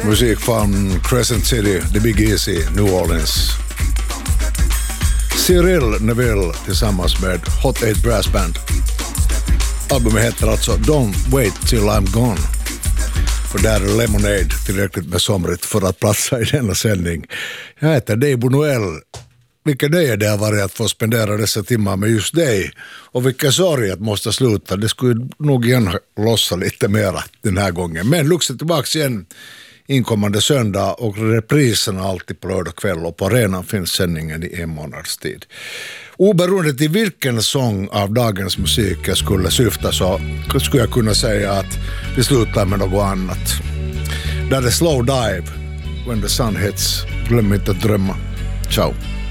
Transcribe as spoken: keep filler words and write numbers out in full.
Musik från Crescent City, The Big Easy, New Orleans. Cyril Neville tillsammans med Hot Eight Brass Band. Albumet heter alltså Don't Wait Till I'm Gone. För där är Lemonade tillräckligt med somrigt för att platsa i denna sändning. Jag heter Dave Bonoel. Vilka nöje det har varit att få spendera dessa timmar med just dig. Och vilka sorg att måste sluta. Det skulle nog igen lossa lite mera den här gången. Men Lux är tillbaka igen inkommande söndag och repriserna alltid på lördag kväll. Och på arenan finns sändningen i en månads tid. Oberoende till vilken sång av dagens musik jag skulle syfta så skulle jag kunna säga att vi slutar med något annat. Där är Slow Dive, When the Sun Hits. Glöm inte att drömma. Ciao.